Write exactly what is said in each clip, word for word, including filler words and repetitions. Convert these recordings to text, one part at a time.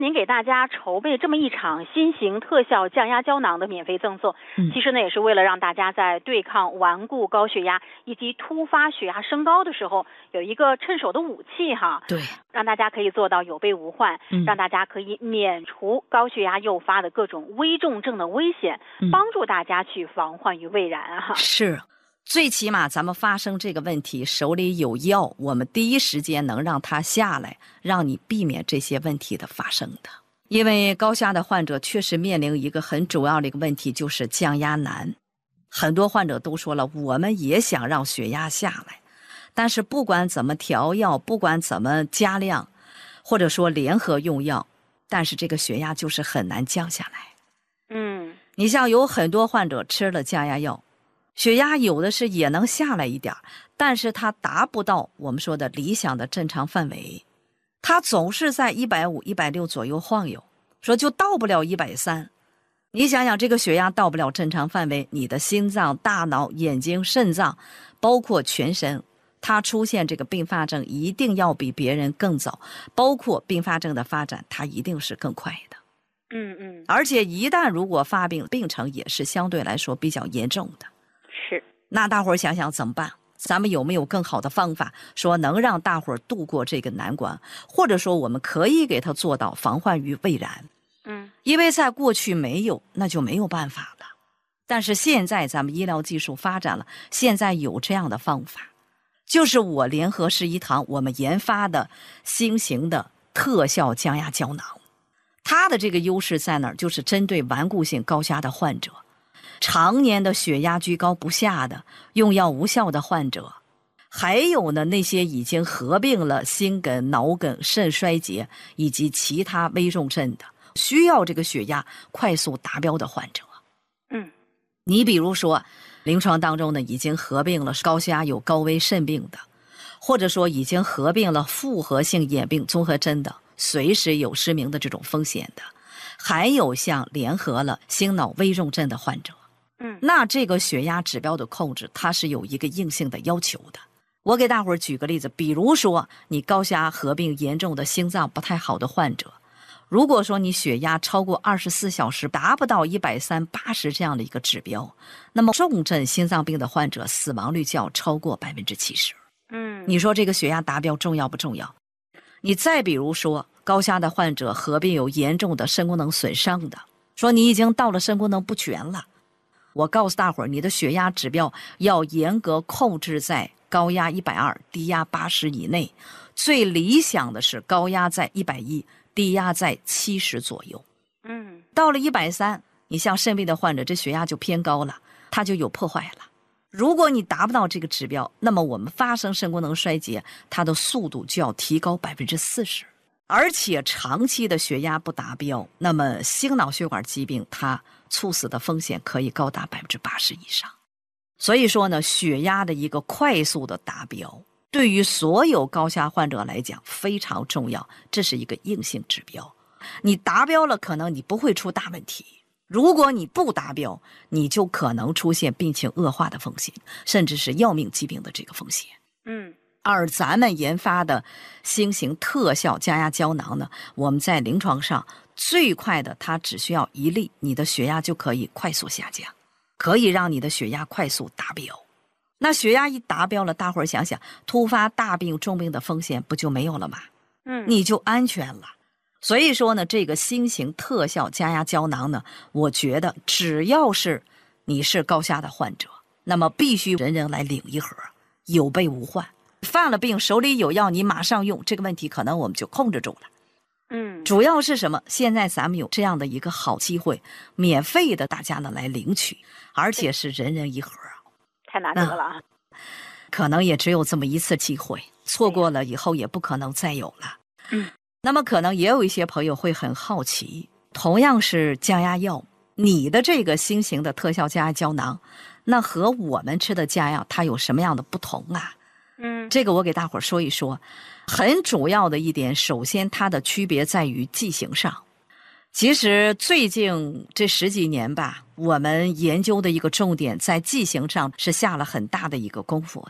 您给大家筹备这么一场新型特效降压胶囊的免费赠送， 嗯、 其实呢也是为了让大家在对抗顽固高血压以及突发血压升高的时候有一个趁手的武器哈。 对， 让大家可以做到有备无患， 嗯、 让大家可以免除高血压诱发的各种危重症的危险， 嗯、 帮助大家去防患于未然啊。 是。最起码咱们发生这个问题，手里有药，我们第一时间能让它下来，让你避免这些问题的发生的。因为高血压的患者确实面临一个很主要的一个问题，就是降压难。很多患者都说了，我们也想让血压下来，但是不管怎么调药，不管怎么加量，或者说联合用药，但是这个血压就是很难降下来。 嗯， 你像有很多患者吃了降压药，血压有的是也能下来一点，但是它达不到我们说的理想的正常范围，它总是在一百五、一百六左右晃悠，说就到不了一百三。你想想，这个血压到不了正常范围，你的心脏、大脑、眼睛、肾脏，包括全身，它出现这个并发症一定要比别人更早，包括并发症的发展，它一定是更快的。 嗯嗯， 而且一旦如果发病，病程也是相对来说比较严重的。 是， 那大伙儿想想怎么办？咱们有没有更好的方法，说能让大伙儿度过这个难关，或者说我们可以给他做到防患于未然？ 嗯， 因为在过去没有，那就没有办法了。但是现在咱们医疗技术发展了，现在有这样的方法，就是我联合十一堂我们研发的新型的特效降压胶囊。它的这个优势在哪儿？就是针对顽固性高血压的患者，常年的血压居高不下的，用药无效的患者，还有呢那些已经合并了心梗、脑梗、肾衰竭以及其他危重症的，需要这个血压快速达标的患者。 嗯， 你比如说临床当中呢已经合并了高血压有高危肾病的，或者说已经合并了复合性眼病综合征的，随时有失明的这种风险的，还有像联合了心脑危重症的患者。 嗯， 那这个血压指标的控制，它是有一个硬性的要求的。我给大伙儿举个例子，比如说你高血压合并严重的心脏不太好的患者，如果说你血压超过二十四小时达不到一百三八十这样的一个指标，那么重症心脏病的患者死亡率就要超过百分之七十。 嗯， 你说这个血压达标重要不重要？你再比如说高血压的患者合并有严重的肾功能损伤的，说你已经到了肾功能不全了，我告诉大伙儿，你的血压指标要严格控制在高压一百二，低压八十以内，最理想的是高压在一百一，低压在七十左右。 嗯， 到了一百三，你像肾病的患者，这血压就偏高了，它就有破坏了。如果你达不到这个指标，那么我们发生肾功能衰竭，它的速度就要提高百分之四十。而且长期的血压不达标，那么心脑血管疾病它猝死的风险可以高达百分之八十以上。所以说呢，血压的一个快速的达标，对于所有高血压患者来讲非常重要，这是一个硬性指标。你达标了，可能你不会出大问题。如果你不达标，你就可能出现病情恶化的风险，甚至是要命疾病的这个风险。 嗯， 而咱们研发的新型特效降压胶囊呢，我们在临床上最快的，它只需要一粒，你的血压就可以快速下降，可以让你的血压快速达标。那血压一达标了，大伙儿想想，突发大病重病的风险不就没有了吗？ 嗯， 你就安全了。所以说呢，这个新型特效降压胶囊呢，我觉得只要是你是高血压的患者，那么必须人人来领一盒，有备无患。犯了病手里有药，你马上用，这个问题可能我们就控制住了。 嗯， 主要是什么？现在咱们有这样的一个好机会，免费的大家呢来领取，而且是人人一盒， 太难得了啊！ 可能也只有这么一次机会，错过了以后也不可能再有了。 嗯， 那么可能也有一些朋友会很好奇，同样是降压药，你的这个新型的特效降压胶囊，那和我们吃的降压它有什么样的不同啊？ 嗯， 这个我给大伙儿说一说。很主要的一点，首先它的区别在于剂型上。其实最近这十几年吧，我们研究的一个重点在剂型上是下了很大的一个功夫的。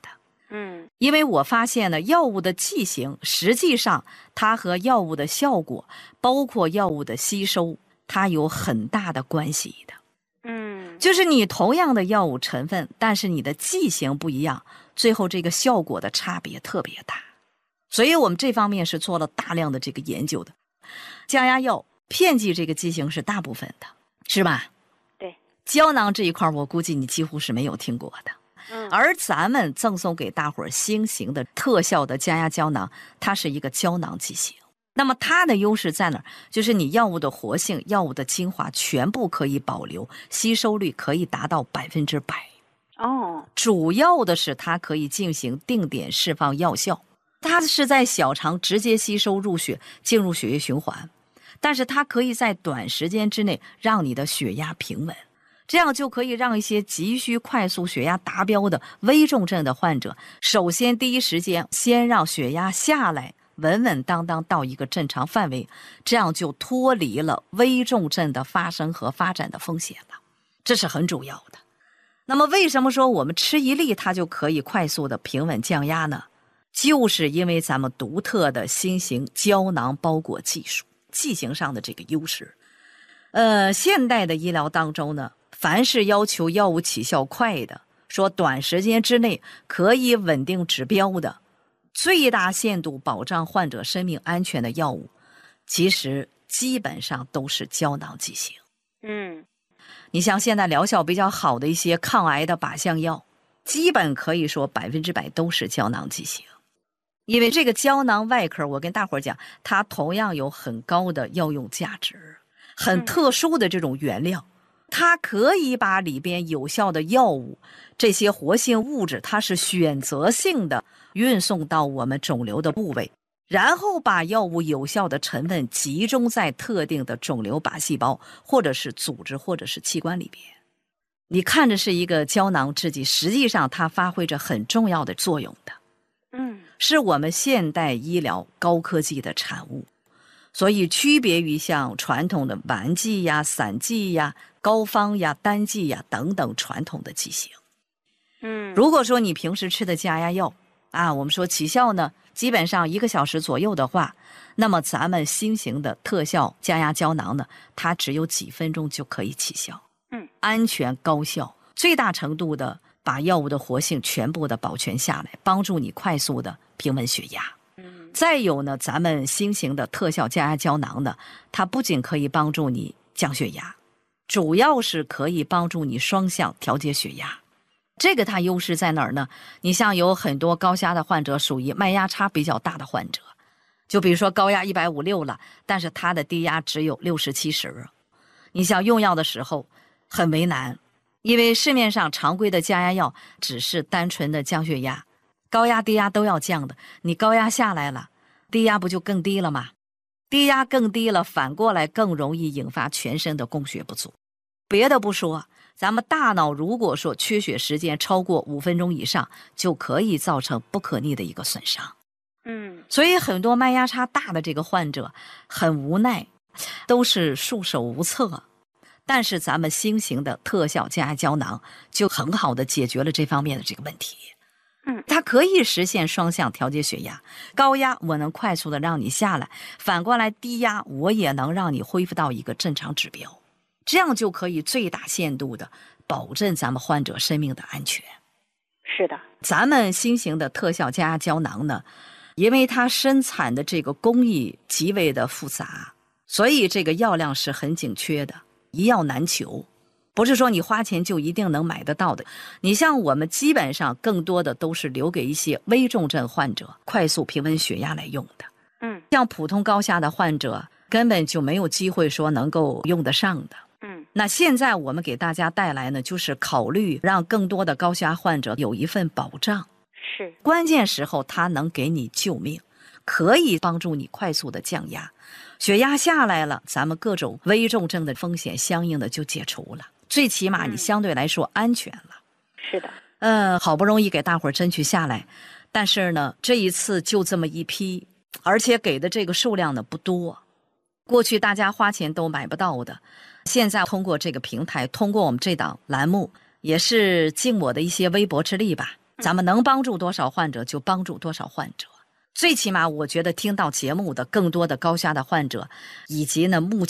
嗯， 因为我发现呢，药物的剂型实际上它和药物的效果，包括药物的吸收，它有很大的关系的。 嗯， 就是你同样的药物成分，但是你的剂型不一样，最后这个效果的差别特别大。所以我们这方面是做了大量的这个研究的。降压药片剂这个剂型是大部分的，是吧？ 对。 胶囊这一块我估计你几乎是没有听过的。 嗯， 而咱们赠送给大伙儿新型的特效的降压胶囊，它是一个胶囊剂型。那么它的优势在哪儿？就是你药物的活性、药物的精华全部可以保留，吸收率可以达到百分之百。 哦， 主要的是它可以进行定点释放药效，它是在小肠直接吸收入血，进入血液循环，但是它可以在短时间之内让你的血压平稳。这样就可以让一些急需快速血压达标的危重症的患者，首先第一时间先让血压下来，稳稳当当到一个正常范围，这样就脱离了危重症的发生和发展的风险了，这是很主要的。那么为什么说我们吃一粒它就可以快速的平稳降压呢？就是因为咱们独特的新型胶囊包裹技术，剂型上的这个优势。呃，现代的医疗当中呢，凡是要求药物起效快的，说短时间之内可以稳定指标的，最大限度保障患者生命安全的药物，其实基本上都是胶囊剂型。 嗯， 你像现在疗效比较好的一些抗癌的靶向药，基本可以说百分之百都是胶囊剂型。因为这个胶囊外壳，我跟大伙儿讲，它同样有很高的药用价值，很特殊的这种原料，它可以把里边有效的药物，这些活性物质，它是选择性的运送到我们肿瘤的部位，然后把药物有效的成分集中在特定的肿瘤靶细胞或者是组织或者是器官里边。你看着是一个胶囊制剂，实际上它发挥着很重要的作用的。 嗯， 是我们现代医疗高科技的产物，所以区别于像传统的丸剂呀、散剂呀、膏方呀、单剂呀等等传统的剂型。 嗯， 如果说你平时吃的降压药啊，我们说起效呢，基本上一个小时左右的话，那么咱们新型的特效降压胶囊呢，它只有几分钟就可以起效。 嗯， 安全高效，最大程度的把药物的活性全部的保全下来，帮助你快速的平稳血压。 嗯， 再有呢，咱们新型的特效降压胶囊呢，它不仅可以帮助你降血压，主要是可以帮助你双向调节血压。这个它优势在哪儿呢？你像有很多高压的患者属于脉压差比较大的患者，就比如说高压一百五六了，但是他的低压只有六十七十，你像用药的时候很为难。因为市面上常规的降压药只是单纯的降血压，高压低压都要降的，你高压下来了，低压不就更低了吗？低压更低了，反过来更容易引发全身的供血不足。别的不说，咱们大脑如果说缺血时间超过五分钟以上，就可以造成不可逆的一个损伤。 嗯， 所以很多脉压差大的这个患者很无奈，都是束手无策。但是咱们新型的特效降压胶囊就很好的解决了这方面的这个问题。 嗯， 它可以实现双向调节血压，高压我能快速的让你下来，反过来低压我也能让你恢复到一个正常指标，这样就可以最大限度的保证咱们患者生命的安全。 是的， 咱们新型的特效降压胶囊呢，因为它生产的这个工艺极为的复杂，所以这个药量是很紧缺的，一药难求，不是说你花钱就一定能买得到的。你像我们基本上更多的都是留给一些危重症患者快速平稳血压来用的。 嗯， 像普通高压的患者根本就没有机会说能够用得上的。 嗯， 那现在我们给大家带来呢，就是考虑让更多的高压患者有一份保障， 是， 关键时候它能给你救命，可以帮助你快速的降压，血压下来了，咱们各种危重症的风险相应的就解除了，最起码你相对来说安全了。 是的， 嗯，好不容易给大伙儿争取下来，但是呢，这一次就这么一批，而且给的这个数量呢不多，过去大家花钱都买不到的，现在通过这个平台，通过我们这档栏目，也是尽我的一些微薄之力吧， 咱们能帮助多少患者就帮助多少患者。最起码我觉得听到节目的更多的高血压的患者，以及呢目前